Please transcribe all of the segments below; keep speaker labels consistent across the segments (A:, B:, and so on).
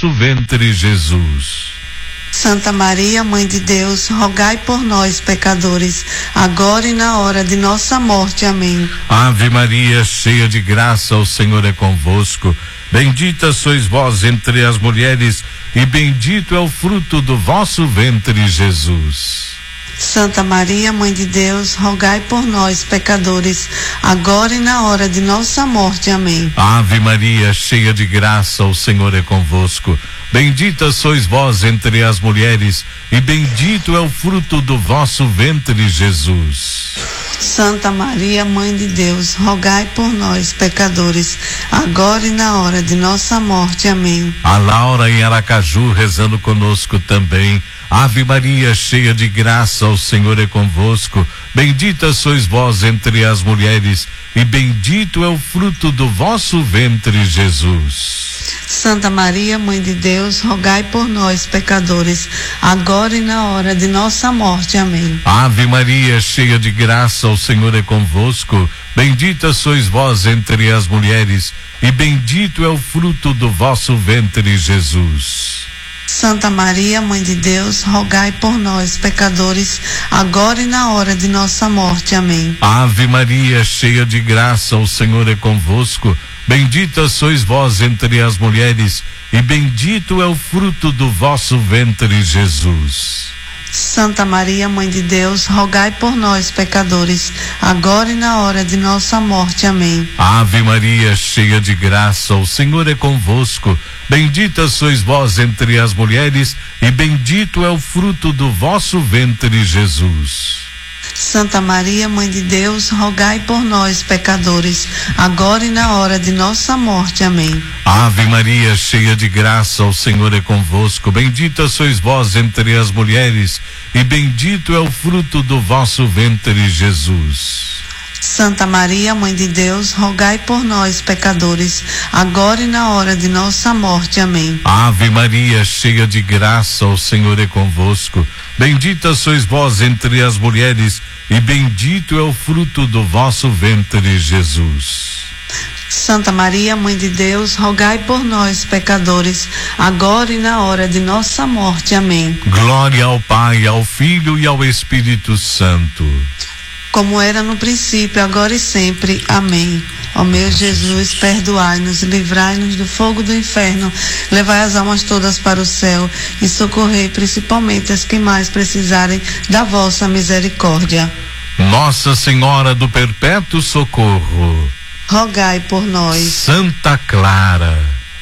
A: vosso ventre, Jesus.
B: Santa Maria, Mãe de Deus, rogai por nós, pecadores, agora e na hora de nossa morte. Amém.
A: Ave Maria, cheia de graça, o Senhor é convosco. Bendita sois vós entre as mulheres, e bendito é o fruto do vosso ventre, Jesus.
B: Santa Maria, Mãe de Deus, rogai por nós, pecadores, agora e na hora de nossa morte. Amém.
A: Ave Maria, cheia de graça, o Senhor é convosco. Bendita sois vós entre as mulheres, e bendito é o fruto do vosso ventre, Jesus.
B: Santa Maria, Mãe de Deus, rogai por nós, pecadores, agora e na hora de nossa morte. Amém.
A: A Laura em Aracaju rezando conosco também. Ave Maria, cheia de graça, o Senhor é convosco. Bendita sois vós entre as mulheres, e bendito é o fruto do vosso ventre, Jesus.
B: Santa Maria, Mãe de Deus, rogai por nós, pecadores, agora e na hora de nossa morte. Amém.
A: Ave Maria, cheia de graça, o Senhor é convosco. Bendita sois vós entre as mulheres, e bendito é o fruto do vosso ventre, Jesus.
B: Santa Maria, Mãe de Deus, rogai por nós, pecadores, agora e na hora de nossa morte. Amém.
A: Ave Maria, cheia de graça, o Senhor é convosco. Bendita sois vós entre as mulheres, e bendito é o fruto do vosso ventre, Jesus.
B: Santa Maria, Mãe de Deus, rogai por nós, pecadores, agora e na hora de nossa morte. Amém.
A: Ave Maria, cheia de graça, o Senhor é convosco. Bendita sois vós entre as mulheres, e bendito é o fruto do vosso ventre, Jesus.
B: Santa Maria, Mãe de Deus, rogai por nós, pecadores, agora e na hora de nossa morte. Amém.
A: Ave Maria, cheia de graça, o Senhor é convosco. Bendita sois vós entre as mulheres, e bendito é o fruto do vosso ventre, Jesus.
B: Santa Maria, Mãe de Deus, rogai por nós, pecadores, agora e na hora de nossa morte. Amém.
A: Ave Maria, cheia de graça, o Senhor é convosco. Bendita sois vós entre as mulheres, e bendito é o fruto do vosso ventre, Jesus.
B: Santa Maria, Mãe de Deus, rogai por nós, pecadores, agora e na hora de nossa morte. Amém.
A: Glória ao Pai, ao Filho e ao Espírito Santo.
B: Como era no princípio, agora e sempre. Amém. Ó meu Jesus, perdoai-nos, livrai-nos do fogo do inferno, levai as almas todas para o céu e socorrei principalmente as que mais precisarem da vossa misericórdia.
A: Nossa Senhora do Perpétuo Socorro,
B: rogai por nós.
A: Santa Clara,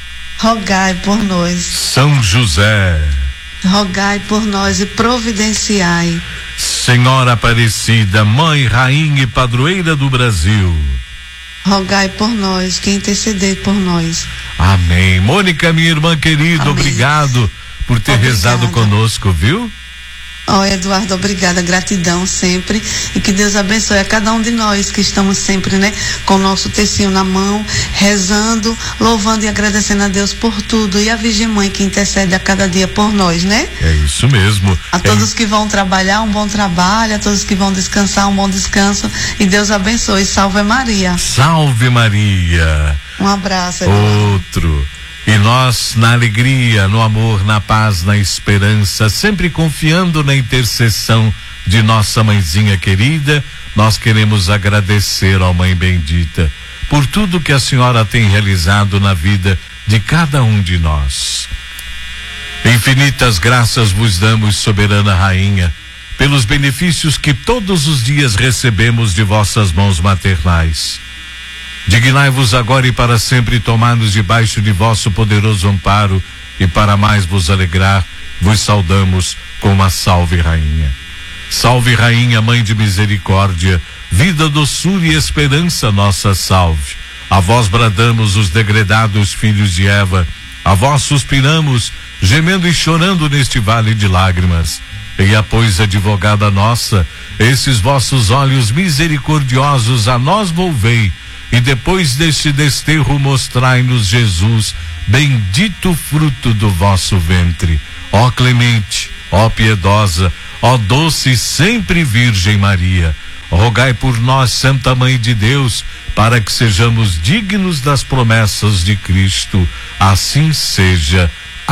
B: rogai por nós.
A: São José,
B: rogai por nós e providenciai.
A: Senhora Aparecida, Mãe, Rainha e Padroeira do Brasil,
B: rogai por nós, que intercedei por nós.
A: Amém. Mônica, minha irmã querida, amém. Obrigado por ter rezado conosco, viu?
B: Ó, Eduardo, obrigada, gratidão sempre, e que Deus abençoe a cada um de nós que estamos sempre, né, com o nosso tecinho na mão, rezando, louvando e agradecendo a Deus por tudo, e a Virgem Mãe que intercede a cada dia por nós, né?
A: É isso mesmo.
B: A todos que vão trabalhar, um bom trabalho, a todos que vão descansar, um bom descanso, e Deus abençoe. Salve Maria.
A: Salve Maria.
B: Um abraço, Eduardo.
A: Outro. E nós, na alegria, no amor, na paz, na esperança, sempre confiando na intercessão de nossa mãezinha querida, nós queremos agradecer à Mãe Bendita por tudo que a senhora tem realizado na vida de cada um de nós. Infinitas graças vos damos, soberana Rainha, pelos benefícios que todos os dias recebemos de vossas mãos maternais. Dignai-vos agora e para sempre tomar-nos debaixo de vosso poderoso amparo, e para mais vos alegrar, vos saudamos com uma salve Rainha. Salve Rainha, Mãe de misericórdia, vida, doçura e esperança, nossa salve. A vós bradamos os degredados filhos de Eva, a vós suspiramos, gemendo e chorando neste vale de lágrimas. E a pois, advogada nossa, esses vossos olhos misericordiosos a nós volvei, e depois deste desterro mostrai-nos Jesus, bendito fruto do vosso ventre. Ó clemente, ó piedosa, ó doce sempre Virgem Maria, rogai por nós, Santa Mãe de Deus, para que sejamos dignos das promessas de Cristo. Assim seja.